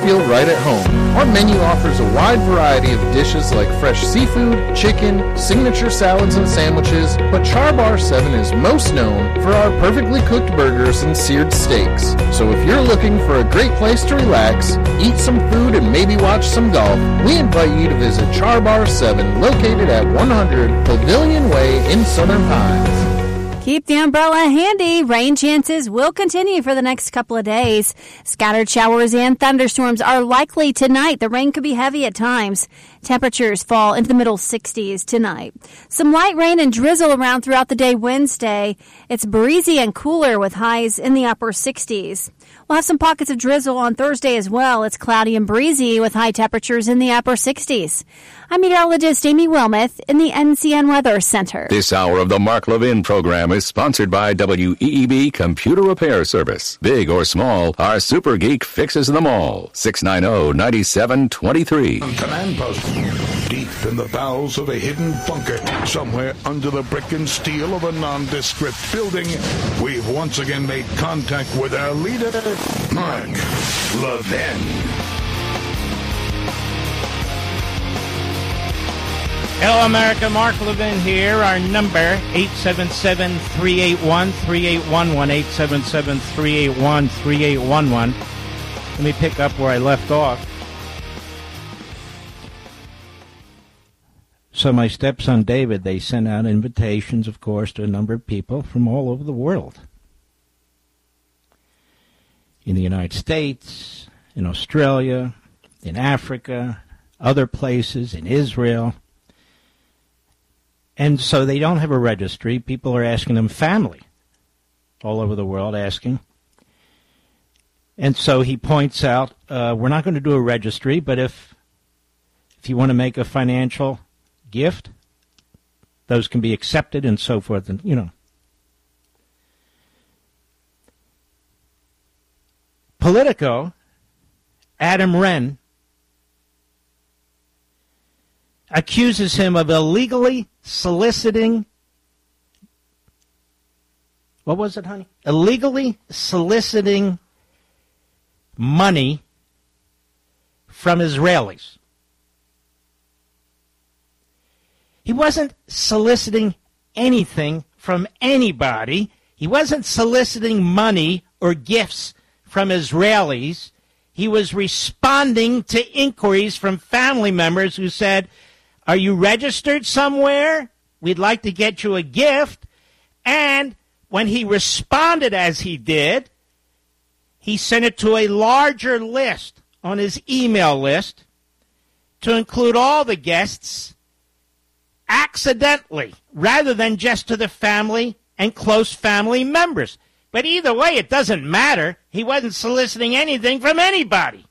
feel right at home. Our menu offers a wide variety of dishes like fresh seafood, chicken, signature salads and sandwiches, but Char Bar 7 is most known for our perfectly cooked burgers and seared steaks. So if you're looking for a great place to relax, eat some food, and maybe watch some golf, we invite you to visit Char Bar 7, located at 100 Pavilion Way in Southern Pines. Keep the umbrella handy. Rain chances will continue for the next couple of days. Scattered showers and thunderstorms are likely tonight. The rain could be heavy at times. Temperatures fall into the middle 60s tonight. Some light rain and drizzle around throughout the day Wednesday. It's breezy and cooler with highs in the upper 60s. We'll have some pockets of drizzle on Thursday as well. It's cloudy and breezy with high temperatures in the upper 60s. I'm meteorologist Amy Wilmoth in the NCN Weather Center. This hour of the Mark Levin program is sponsored by WEEB Computer Repair Service. Big or small, our super geek fixes them all. 690-9723. Command post. Deep in the bowels of a hidden bunker, somewhere under the brick and steel of a nondescript building, we've once again made contact with our leader, Mark Levin. Hello, America. Mark Levin here. Our number, 877-381-3811, 877-381-3811. Let me pick up where I left off. So my stepson David, they sent out invitations, of course, to a number of people from all over the world. In the United States, in Australia, in Africa, other places, in Israel. And so they don't have a registry. People are asking them, family, all over the world asking. And so he points out, we're not going to do a registry, but if you want to make a financial gift, those can be accepted and so forth, and you know. Politico, Adam Wren, accuses him of illegally soliciting, what was it, honey? Illegally soliciting money from Israelis. He wasn't soliciting anything from anybody. He wasn't soliciting money or gifts from Israelis. He was responding to inquiries from family members who said, are you registered somewhere? We'd like to get you a gift. And when he responded as he did, he sent it to a larger list on his email list to include all the guests accidentally, rather than just to the family and close family members. But either way, it doesn't matter. He wasn't soliciting anything from anybody.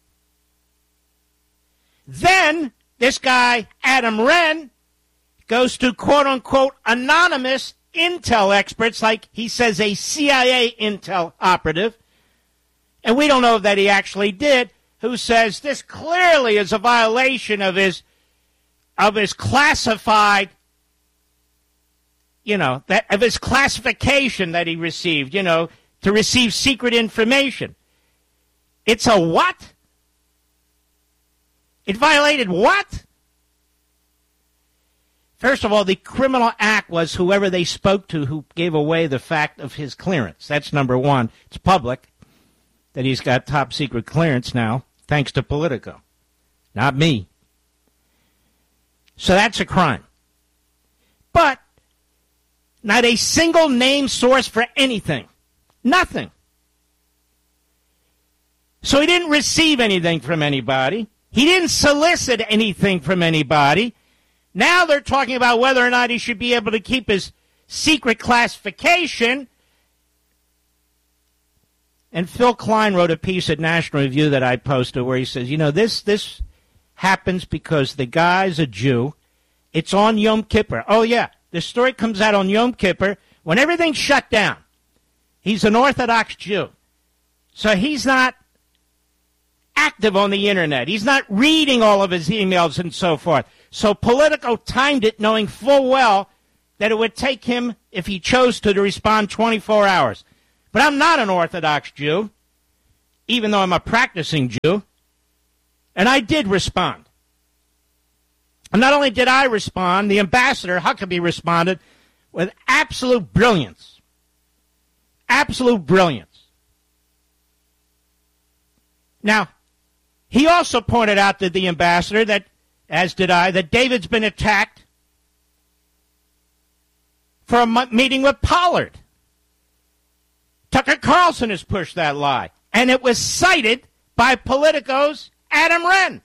Then this guy, Adam Wren, goes to quote-unquote anonymous intel experts, like he says a CIA intel operative, and we don't know that he actually did, who says this clearly is a violation of his classified, of his classification that he received, to receive secret information. It's a what? It violated what? First of all, the criminal act was whoever they spoke to who gave away the fact of his clearance. That's number one. It's public that he's got top secret clearance now, thanks to Politico. Not me. So that's a crime. But not a single name source for anything. Nothing. So he didn't receive anything from anybody. He didn't solicit anything from anybody. Now they're talking about whether or not he should be able to keep his secret classification. And Phil Klein wrote a piece at National Review that I posted where he says, this happens because the guy's a Jew. It's on Yom Kippur. Oh, yeah. The story comes out on Yom Kippur when everything's shut down. He's an Orthodox Jew. So he's not active on the Internet. He's not reading all of his emails and so forth. So Politico timed it knowing full well that it would take him, if he chose to respond 24 hours. But I'm not an Orthodox Jew, even though I'm a practicing Jew. And I did respond. And not only did I respond, the ambassador, Huckabee, responded with absolute brilliance. Absolute brilliance. Now, he also pointed out to the ambassador that, as did I, that David's been attacked for a meeting with Pollard. Tucker Carlson has pushed that lie. And it was cited by Politico's Adam Wren.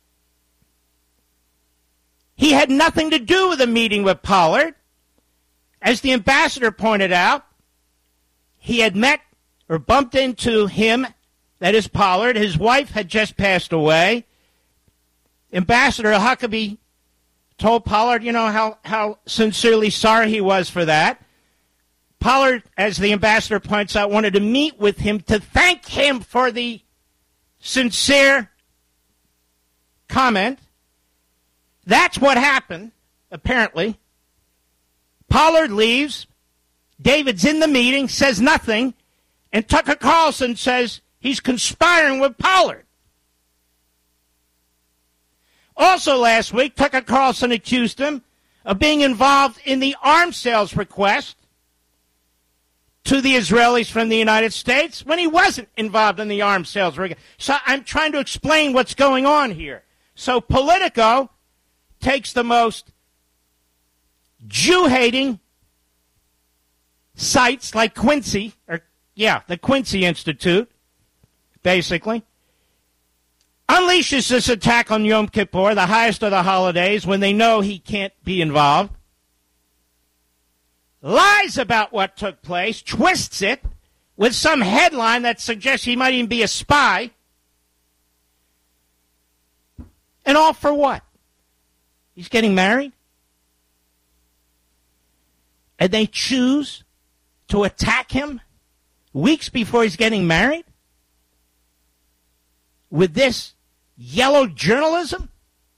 He had nothing to do with a meeting with Pollard. As the ambassador pointed out, he had met or bumped into him, that is Pollard. His wife had just passed away. Ambassador Huckabee told Pollard, how sincerely sorry he was for that. Pollard, as the ambassador points out, wanted to meet with him to thank him for the sincere comment. That's what happened, apparently. Pollard leaves. David's in the meeting, says nothing, and Tucker Carlson says he's conspiring with Pollard. Also last week, Tucker Carlson accused him of being involved in the arms sales request to the Israelis from the United States when he wasn't involved in the arms sales request. So I'm trying to explain what's going on here. So Politico takes the most Jew-hating sites like Quincy, the Quincy Institute, basically, unleashes this attack on Yom Kippur, the highest of the holidays, when they know he can't be involved, lies about what took place, twists it with some headline that suggests he might even be a spy, and all for what? He's getting married? And they choose to attack him weeks before he's getting married? With this yellow journalism?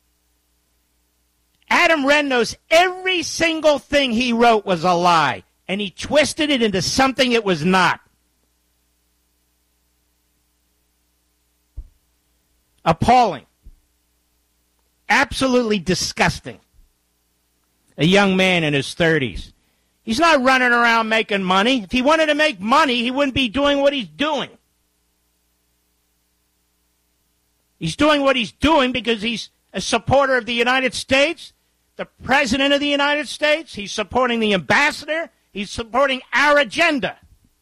Adam Wren knows every single thing he wrote was a lie, and he twisted it into something it was not. Appalling. Absolutely disgusting. A young man in his 30s. He's not running around making money. If he wanted to make money, he wouldn't be doing what he's doing. He's doing what he's doing because he's a supporter of the United States, the President of the United States. He's supporting the ambassador. He's supporting our agenda.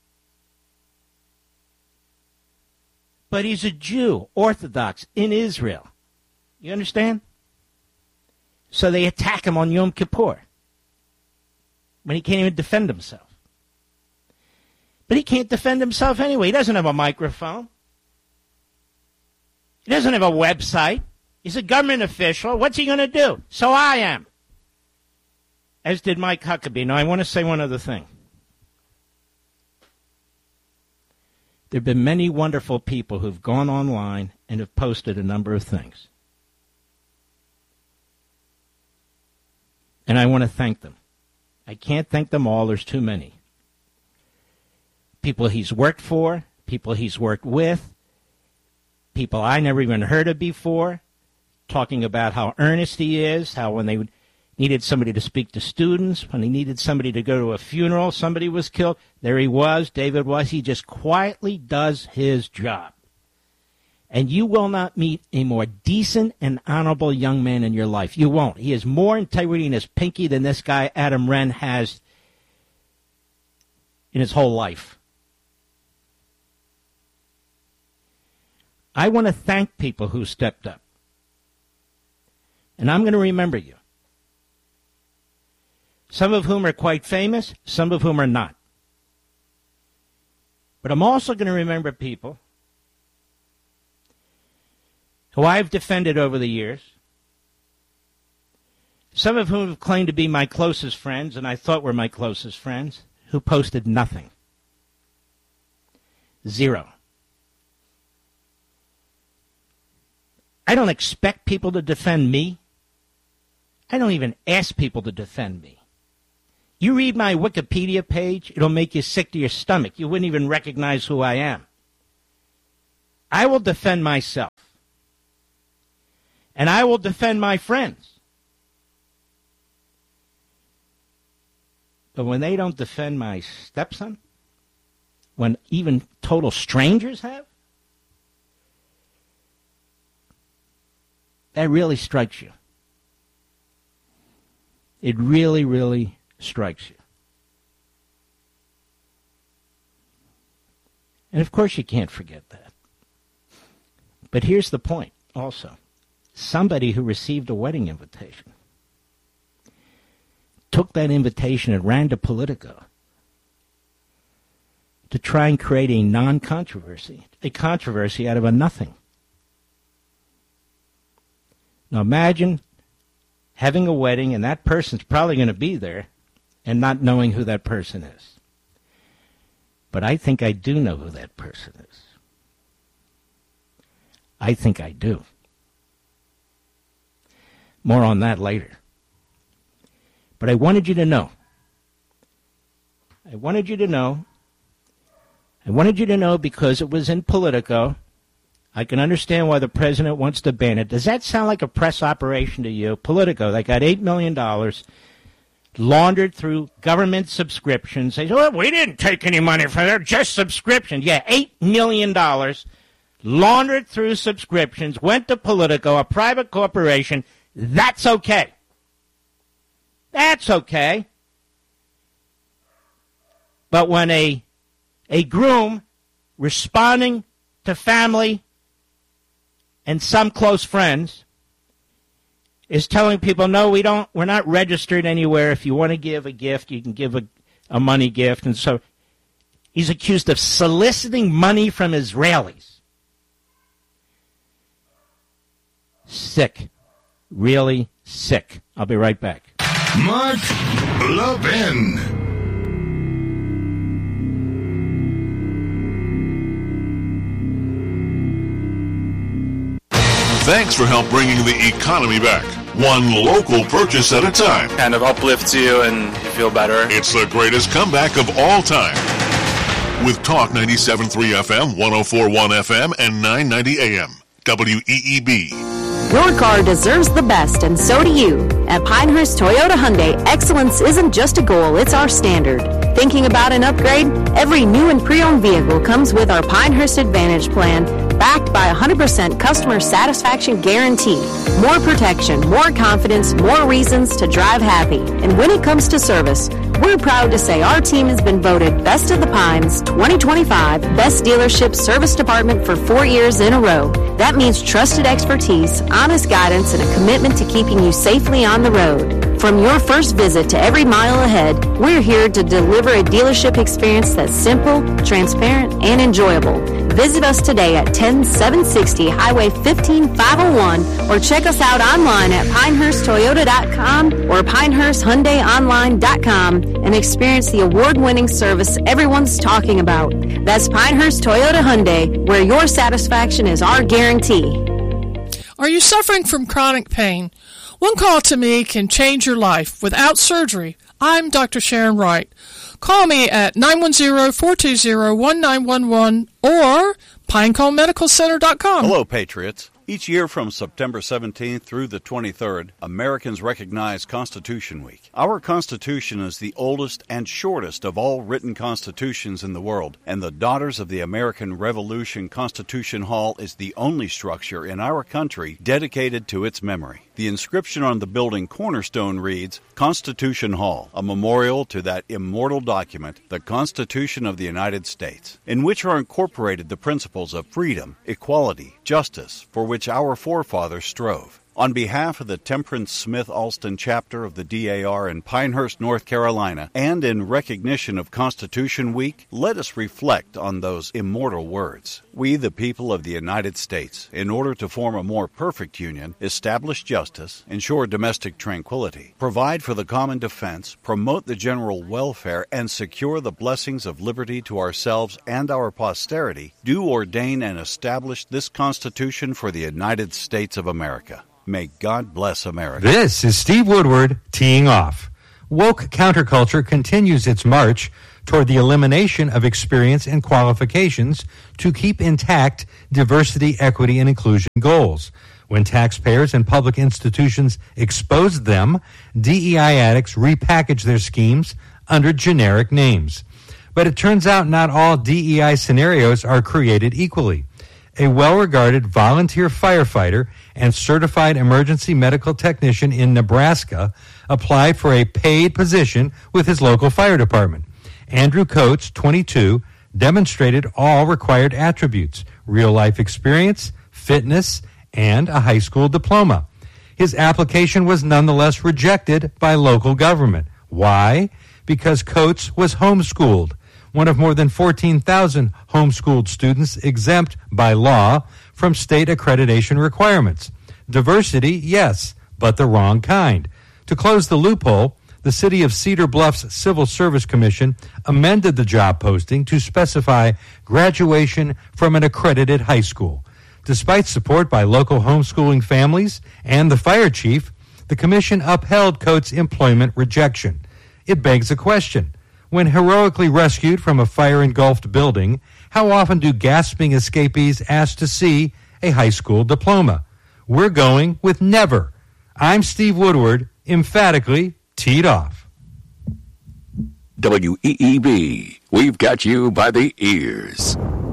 But he's a Jew, Orthodox, in Israel. You understand? So they attack him on Yom Kippur when he can't even defend himself. But he can't defend himself anyway. He doesn't have a microphone. He doesn't have a website. He's a government official. What's he going to do? So I am. As did Mike Huckabee. Now, I want to say one other thing. There have been many wonderful people who've gone online and have posted a number of things. And I want to thank them. I can't thank them all. There's too many. People he's worked for, people he's worked with, people I never even heard of before, talking about how earnest he is, how when they needed somebody to speak to students, when he needed somebody to go to a funeral, somebody was killed. There he was, David was. He just quietly does his job. And you will not meet a more decent and honorable young man in your life. You won't. He has more integrity in his pinky than this guy Adam Wren has in his whole life. I want to thank people who stepped up. And I'm going to remember you. Some of whom are quite famous, some of whom are not. But I'm also going to remember people who I've defended over the years, some of whom have claimed to be my closest friends, and I thought were my closest friends, who posted nothing. Zero. I don't expect people to defend me. I don't even ask people to defend me. You read my Wikipedia page, it'll make you sick to your stomach. You wouldn't even recognize who I am. I will defend myself. and I will defend my friends. But when they don't defend my stepson, when even total strangers have, that really strikes you. It really, really strikes you. And of course you can't forget that. But here's the point also. Somebody who received a wedding invitation took that invitation and ran to Politico to try and create a non-controversy, a controversy out of a nothing. Now imagine having a wedding and that person's probably going to be there and not knowing who that person is. But I think I do know who that person is. I think I do. More on that later. But I wanted you to know. I wanted you to know because it was in Politico. I can understand why the president wants to ban it. Does that sound like a press operation to you? Politico, they got $8 million laundered through government subscriptions. They say, oh, we didn't take any money from there, just subscriptions. Yeah, $8 million laundered through subscriptions, went to Politico, a private corporation. That's okay. That's okay. But when a groom responding to family and some close friends is telling people, no, we're not registered anywhere. If you want to give a gift, you can give a money gift. And so he's accused of soliciting money from Israelis. Sick. Really sick. I'll be right back. Mark Levin. Thanks for help bringing the economy back. One local purchase at a time. Kind of uplifts you and you feel better. It's the greatest comeback of all time. With Talk 97.3 FM, 104.1 FM, and 990 AM. WEEB. Your car deserves the best, and so do you. At Pinehurst Toyota Hyundai, excellence isn't just a goal, it's our standard. Thinking about an upgrade? Every new and pre-owned vehicle comes with our Pinehurst Advantage plan, backed by 100% customer satisfaction guarantee. More protection, more confidence, more reasons to drive happy. And when it comes to service, we're proud to say our team has been voted Best of the Pines 2025 Best Dealership Service Department for 4 years in a row. That means trusted expertise, honest guidance, and a commitment to keeping you safely on the road. From your first visit to every mile ahead, we're here to deliver a dealership experience that's simple, transparent, and enjoyable. Visit us today at 10760 Highway 15501 or check us out online at pinehursttoyota.com or pinehursthyundaiονline.com and experience the award-winning service everyone's talking about. That's Pinehurst Toyota Hyundai, where your satisfaction is our guarantee. Are you suffering from chronic pain? One call to me can change your life without surgery. I'm Dr. Sharon Wright. Call me at 910-420-1911 or PineConeMedicalCenter.com. Hello, Patriots. Each year from September 17th through the 23rd, Americans recognize Constitution Week. Our Constitution is the oldest and shortest of all written constitutions in the world, and the Daughters of the American Revolution Constitution Hall is the only structure in our country dedicated to its memory. The inscription on the building cornerstone reads, Constitution Hall, a memorial to that immortal document, the Constitution of the United States, in which are incorporated the principles of freedom, equality, justice, for which our forefathers strove. On behalf of the Temperance Smith Alston chapter of the DAR in Pinehurst, North Carolina, and in recognition of Constitution Week, let us reflect on those immortal words. We, the people of the United States, in order to form a more perfect union, establish justice, ensure domestic tranquility, provide for the common defense, promote the general welfare, and secure the blessings of liberty to ourselves and our posterity, do ordain and establish this Constitution for the United States of America. May God bless America. This is Steve Woodward teeing off. Woke counterculture continues its march toward the elimination of experience and qualifications to keep intact diversity, equity, and inclusion goals. When taxpayers and public institutions exposed them, DEI addicts repackaged their schemes under generic names. But it turns out not all DEI scenarios are created equally. A well-regarded volunteer firefighter and certified emergency medical technician in Nebraska applied for a paid position with his local fire department. Andrew Coates, 22, demonstrated all required attributes: real-life experience, fitness, and a high school diploma. His application was nonetheless rejected by local government. Why? Because Coates was homeschooled, one of more than 14,000 homeschooled students exempt by law from state accreditation requirements. Diversity, yes, but the wrong kind. To close the loophole, the City of Cedar Bluff's Civil Service Commission amended the job posting to specify graduation from an accredited high school. Despite support by local homeschooling families and the fire chief, the commission upheld Coates' employment rejection. It begs a question. When heroically rescued from a fire-engulfed building, how often do gasping escapees ask to see a high school diploma? We're going with never. I'm Steve Woodward, emphatically teed off. WEEB, we've got you by the ears.